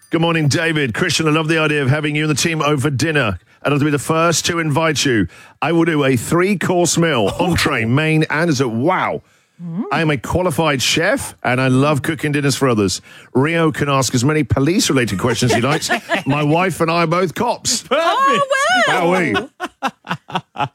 Good morning, David. Christian, I love the idea of having you and the team over for dinner. And I'll be the first to invite you. I will do a 3-course meal, entree, main, and dessert. Wow. I am a qualified chef, and I love cooking dinners for others. Rio can ask as many police-related questions he likes. My wife and I are both cops. Perfect. Oh, wow.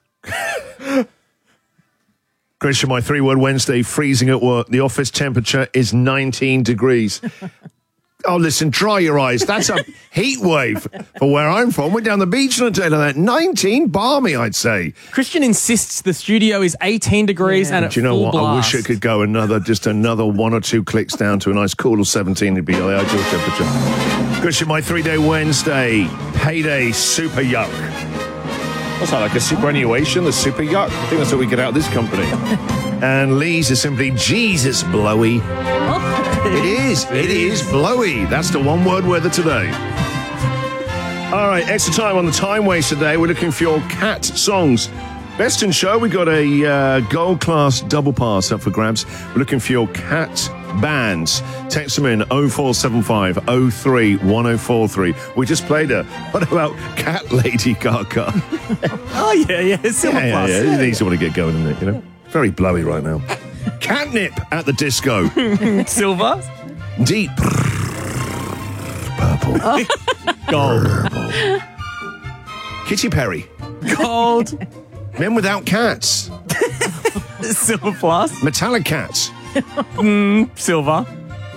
Christian, my 3-word Wednesday, freezing at work. The office temperature is 19 degrees. Oh, listen, dry your eyes. That's a heat wave for where I'm from. We're down the beach on a day like that. 19, balmy, I'd say. Christian insists the studio is 18 degrees and at Do you know full what? blast. I wish it could go another 1 or 2 clicks down to a nice cool 17. It'd be the ideal temperature. Christian, my 3-day Wednesday, payday super yuck. What's that, like a superannuation, the super yuck? I think that's what we get out of this company. And Lee's is simply Jesus blowy. It is blowy. That's the one-word weather today. All right, extra time on the time waste today. We're looking for your cat songs. Best in show, we got a gold class double pass up for grabs. We're looking for your cat bands. Text them in 0475 03 1043. We just played her. What about Cat Lady Gaga? Oh, yeah. Silver Plus. Yeah. It's easy to get going, isn't it? You know, very blowy right now. Catnip at the disco. Silver. Deep purple. Gold. Purple. Katy Perry. Gold. Men Without Cats. Silver Plus. Metallic Cats. Silver.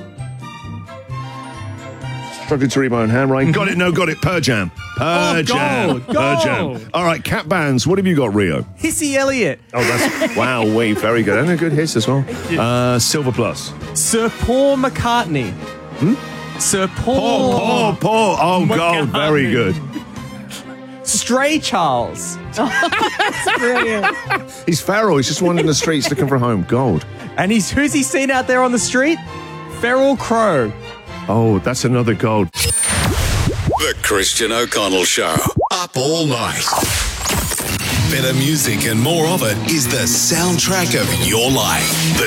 Struggling to read my own handwriting. Got it, no, got it. Pearl Jam. Pearl Jam. gold. Pearl Jam. All right, cat bands. What have you got, Rio? Hissy Elliott. Oh, that's wow, very good. And a good hiss as well. Silver Plus. Sir Paul McCartney. Sir Paul. Paul. Oh, gold. Very McCartney. good. Stray Charles. He's feral. He's just wandering the streets looking for a home. Gold. And who's he seen out there on the street? Feral Crow. Oh, that's another gold. The Christian O'Connell Show. Up all night. Better music and more of it is the soundtrack of your life. The